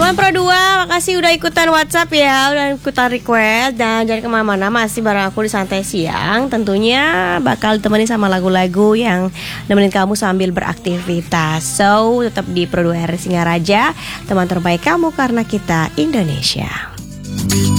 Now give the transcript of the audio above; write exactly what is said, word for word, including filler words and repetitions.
Teman Pro dua, makasih udah ikutan WhatsApp ya, udah ikutan request. Dan jangan kemana-mana, masih bareng aku di Santai Siang. Tentunya bakal ditemani sama lagu-lagu yang nemenin kamu sambil beraktivitas. So, tetap di Pro dua R Singaraja, teman terbaik kamu karena kita Indonesia.